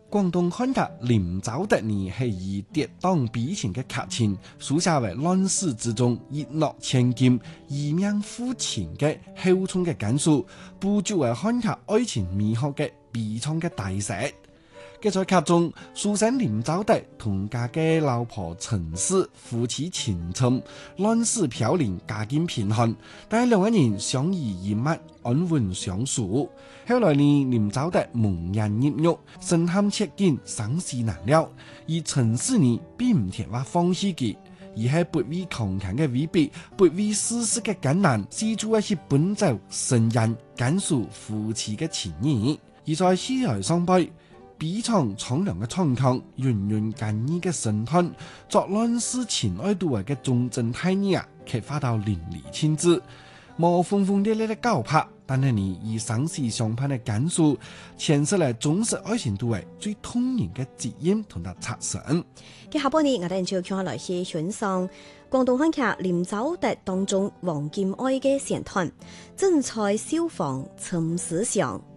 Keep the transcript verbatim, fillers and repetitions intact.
廣東漢劇林走特呢係以跌宕悲情嘅劇情，書寫為亂世之中一諾千金、義命夫情嘅厚重嘅感受，捕捉為漢劇愛情美學嘅悲愴嘅大石。佢在劇中，書生林走特同家嘅老婆陳氏夫妻情深，亂世飄零，家境貧寒，但係兩個人相依為命，安穩相處。後來呢，林走特蒙人入獄，身陷絕境，生死難料。而陳氏呢，並唔聽話放棄佢，而係不畏強強嘅威逼，不畏世事嘅艱難，試圖去奔走承認感受夫妻嘅情誼。而在戲台上輩，悲愴蒼涼嘅蒼穹，圓潤堅毅嘅神壇，作亂世情愛度為嘅忠貞太義啊，刻畫到淋漓盡致。冇轟轟烈烈嘅高拍，但係你以生死相盼嘅感受，詮釋嚟忠實愛情度為最動人嘅指引同埋插神。 嘅下半年，我哋就叫來去欣賞廣東漢劇《林走特》當中黃金愛嘅線段，精彩消防尋思想。